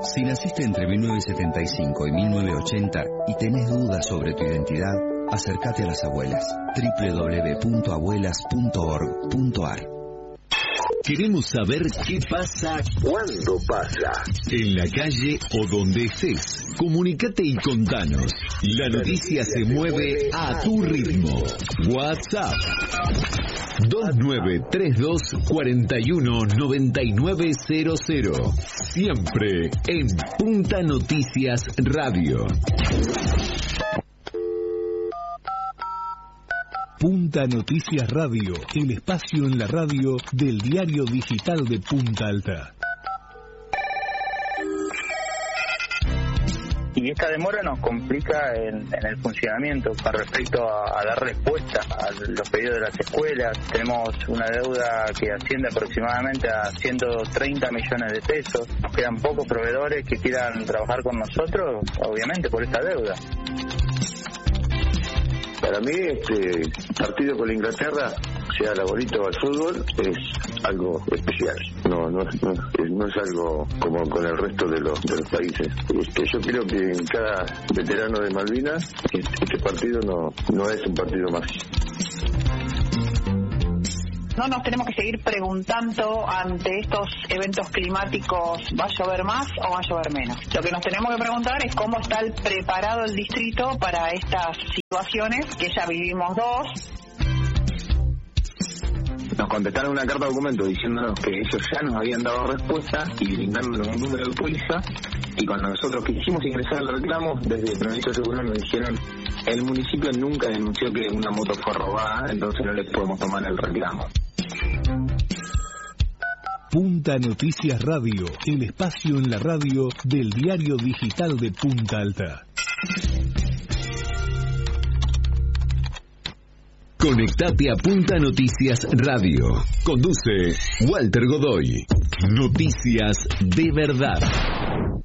Si naciste entre 1975 y 1980 y tenés dudas sobre tu identidad, acércate a las abuelas. www.abuelas.org.ar. Queremos saber qué pasa, cuándo pasa, en la calle o donde estés. Comunicate y contanos. La noticia se mueve a tu ritmo. WhatsApp 2932-419900. Siempre en Punta Noticias Radio. Punta Noticias Radio, el espacio en la radio del diario digital de Punta Alta. Y esta demora nos complica en el funcionamiento con respecto a dar respuesta a los pedidos de las escuelas. Tenemos una deuda que asciende aproximadamente a 130 millones de pesos. Nos quedan pocos proveedores que quieran trabajar con nosotros, obviamente por esta deuda. Para mí este partido con la Inglaterra, sea la bolita o el fútbol, es algo especial. No es algo como con el resto de los países. Yo creo que en cada veterano de Malvinas este partido no es un partido más. No nos tenemos que seguir preguntando ante estos eventos climáticos, ¿va a llover más o va a llover menos? Lo que nos tenemos que preguntar es cómo está preparado el distrito para estas situaciones, que ya vivimos dos. Nos contestaron una carta documento diciéndonos que ellos ya nos habían dado respuesta y brindándonos un número de póliza, y cuando nosotros quisimos ingresar al reclamo, desde Provincia Seguro nos dijeron: el municipio nunca denunció que una moto fue robada, entonces no les podemos tomar el reclamo. Punta Noticias Radio, el espacio en la radio del diario digital de Punta Alta. Conectate a Punta Noticias Radio. Conduce Walter Godoy. Noticias de verdad.